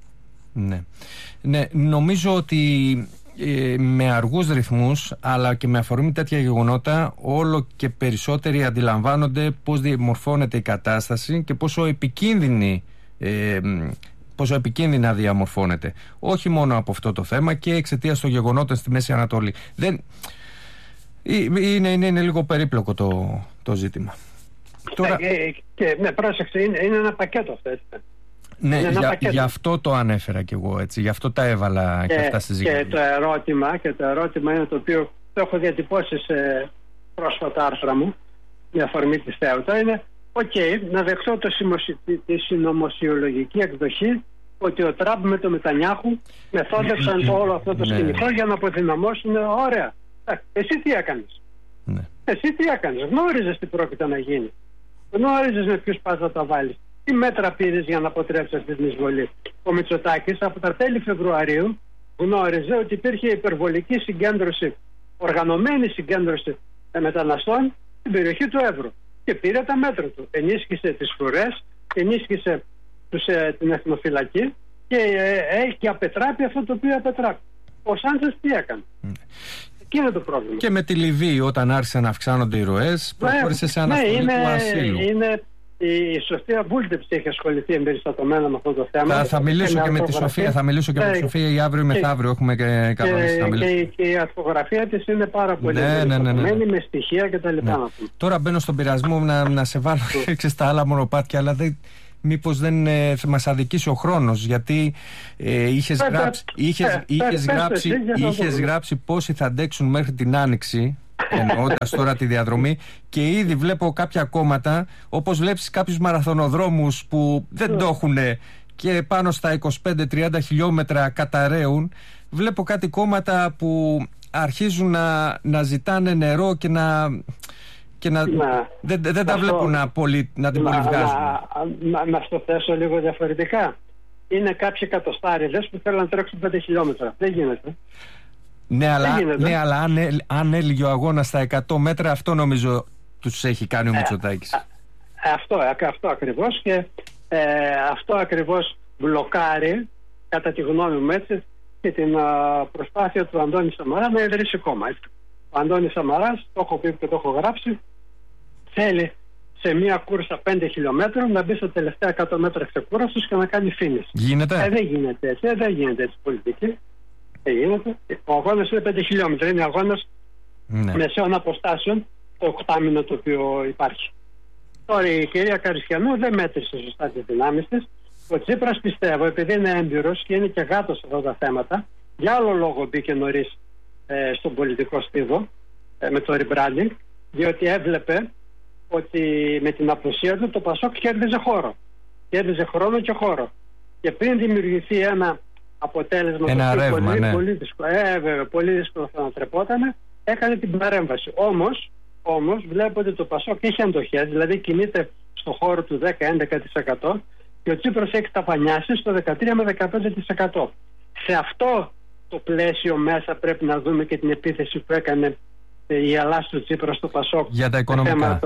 Ναι, νομίζω ότι με αργούς ρυθμούς αλλά και με αφορμή τέτοια γεγονότα όλο και περισσότεροι αντιλαμβάνονται πώς διαμορφώνεται η κατάσταση και πόσο επικίνδυνα διαμορφώνεται. Όχι μόνο από αυτό το θέμα και εξαιτίας των γεγονότων στη Μέση Ανατολή. Είναι λίγο περίπλοκο το ζήτημα. Ναι, πρόσεξε, είναι ένα πακέτο αυτό, έτσι. Ναι, γι' αυτό το ανέφερα κι εγώ, έτσι. Γι' αυτό τα έβαλα και αυτά στη συζήτηση. Και το ερώτημα είναι το οποίο το έχω διατυπώσει σε πρόσφατα άρθρα μου, με αφορμή τη Σέουτα, είναι να δεχτώ τη συνωμοσιολογική εκδοχή ότι ο Τραμπ με το Νετανιάχου μεθόδευσαν όλο αυτό το σκηνικό για να αποδυναμώσουν. Ωραία. Εσύ τι έκανες? Εσύ τι έκανες? Γνώριζες τι πρόκειται να γίνει. Γνώριζες με ποιους πας να τα βάλεις. Τι μέτρα πήρες για να αποτρέψεις αυτή την εισβολή? Ο Μητσοτάκης από τα τέλη Φεβρουαρίου γνώριζε ότι υπήρχε υπερβολική συγκέντρωση, οργανωμένη συγκέντρωση μεταναστών στην περιοχή του Εύρου. Και πήρε τα μέτρα του. Ενίσχυσε τις φρουρές, ενίσχυσε την εθνοφυλακή και απετράπει αυτό το οποίο απετράπει. Ο Σάντσες τι έκανε? Εκεί είναι το πρόβλημα. Και με τη Λιβύη, όταν άρχισαν να αυξάνονται οι ροές, προχώρησε σε αναστολή του ασύλου. Η Σοφία Μπούλτεψ έχει ασχοληθεί εμπεριστατωμένα με αυτό το θέμα. Θα μιλήσω και με τη Σοφία. Θα μιλήσω και με τη Σοφία ή αύριο ή μεθαύριο. Έχουμε και κανονίσει να μιλήσουμε. Και η αρθογραφία της είναι πάρα πολύ εμπεριστατωμένη με στοιχεία κτλ. Τώρα μπαίνω στον πειρασμό να σε βάλω στα άλλα μονοπάτια, αλλά μήπως δεν μας αδικήσει ο χρόνος, γιατί είχες γράψει πόσοι θα αντέξουν μέχρι την Άνοιξη, εννοώντας τώρα τη διαδρομή, και ήδη βλέπω κάποια κόμματα, όπως βλέπεις κάποιους μαραθωνοδρόμους που δεν το έχουν και πάνω στα 25-30 χιλιόμετρα καταραίουν. Βλέπω κάτι κόμματα που αρχίζουν να ζητάνε νερό και δεν τα βλέπουν να την πολυβγάζουν. Να στο θέσω λίγο διαφορετικά. Είναι κάποιοι εκατοστάριδες που θέλουν να τρέξουν 5 χιλιόμετρα. Δεν γίνεται. Ναι, αλλά αν έλυγε ο αγώνας στα 100 μέτρα, αυτό νομίζω τους έχει κάνει ο Μητσοτάκης. Αυτό ακριβώς, και αυτό ακριβώς μπλοκάρει, κατά τη γνώμη μου έτσι, και την προσπάθεια του Αντώνη Σαμαρά να ιδρύσει κόμμα. Ο Αντώνης Σαμαράς, το έχω πει και το έχω γράψει, θέλει σε μια κούρσα 5 χιλιόμετρων να μπει στα τελευταία 100 μέτρα ξεκούρασης και να κάνει φίνις. Γίνεται? Δεν γίνεται έτσι, πολιτική. Δεν γίνεται. Ο αγώνας είναι 5 χιλιόμετρα, είναι αγώνας μεσαίων αποστάσεων, το οκτάμινο το οποίο υπάρχει. Τώρα η κυρία Καριστιανού δεν μέτρησε σωστά τις δυνάμεις της. Ο Τσίπρας, πιστεύω, επειδή είναι έμπειρος και είναι και γάτος σε αυτά τα θέματα, για άλλο λόγο μπήκε νωρίς στον πολιτικό στίβο με το rebranding, διότι έβλεπε ότι με την απουσία του το Πασόκ κέρδιζε χρόνο και χώρο, και πριν δημιουργηθεί ένα αποτέλεσμα πολύ δύσκολο θα ανατρεπόταν, έκανε την παρέμβαση. Όμως βλέπω ότι το Πασόκ έχει αντοχές, δηλαδή κινείται στο χώρο του 10-11%, και ο Τσίπρας έχει ταπανιάσει στο 13 με 15%. Σε αυτό το πλαίσιο μέσα πρέπει να δούμε και την επίθεση που έκανε η Ελλάδα του Τσίπρα στο Πασόκ για τα οικονομικά.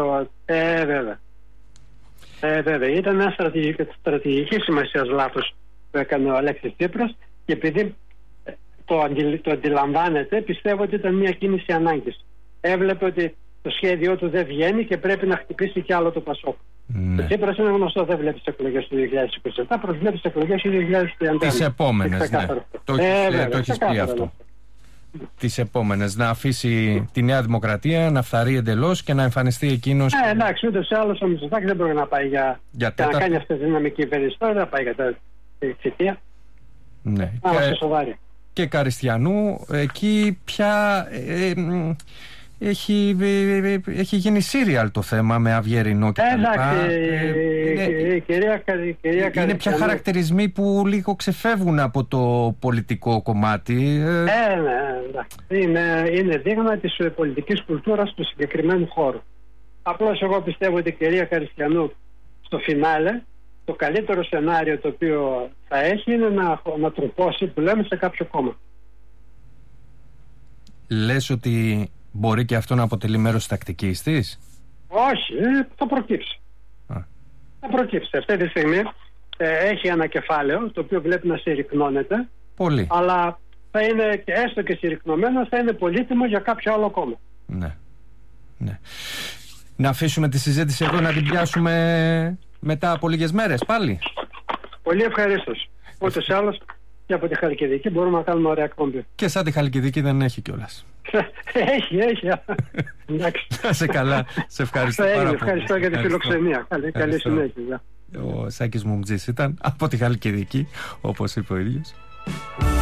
Βέβαια, ήταν ένα στρατηγική σημασίας λάθος που έκανε ο Αλέξης Τσίπρας, και επειδή το αντιλαμβάνεται, πιστεύω ότι ήταν μια κίνηση ανάγκης. Έβλεπε ότι το σχέδιό του δεν βγαίνει και πρέπει να χτυπήσει κι άλλο το Πασόκ. Ο Τσίπρας είναι γνωστό, δεν βλέπει τις εκλογές του 2027, προσβλέπει τις εκλογές του 2031. Τις επόμενες, ναι. Το έχεις πει αυτό. Τις επόμενες, να αφήσει τη Νέα Δημοκρατία να φθαρεί εντελώς και να εμφανιστεί εκείνος. Εντάξει, ούτως ή άλλως ο Μητσοτάκης δεν μπορεί να πάει για να κάνει αυτή τη δυναμική κυβέρνηση, δεν θα πάει για τα θητεία. Ναι. Και Καριστιανού, εκεί πια έχει γίνει σύριαλ το θέμα με Αυγερινό και τα λοιπά. Είναι πια χαρακτηρισμοί που λίγο ξεφεύγουν από το πολιτικό κομμάτι. Είναι δείγμα της πολιτικής κουλτούρας του συγκεκριμένου χώρου. Απλώς εγώ πιστεύω ότι η κυρία Καριστιανού στο φινάλε το καλύτερο σενάριο το οποίο θα έχει είναι να τροπώσει, που λέμε, σε κάποιο κόμμα. Λες ότι μπορεί και αυτό να αποτελεί μέρος της τακτικής της? Όχι, θα προκύψει. Θα προκύψει. Αυτή τη στιγμή έχει ένα κεφάλαιο το οποίο βλέπει να συρρυκνώνεται. Πολύ. Αλλά θα είναι, και έστω και συρρυκνωμένο, θα είναι πολύτιμο για κάποιο άλλο κόμμα. Ναι. Να αφήσουμε τη συζήτηση εδώ, να την πιάσουμε μετά από λίγες μέρες πάλι. Πολύ ευχαρίστως. Ούτως ή άλλως και από τη Χαλκιδική μπορούμε να κάνουμε ωραία εκπομπή. Και σαν τη Χαλκιδική δεν έχει κιόλας. Έχει. Να σε καλά. Σε ευχαριστώ πάρα πολύ. Ευχαριστώ για τη φιλοξενία. Καλή συνέχεια. Ο Σάκης Μουμτζής ήταν από τη Χαλκιδική, όπως είπε ο ίδιος.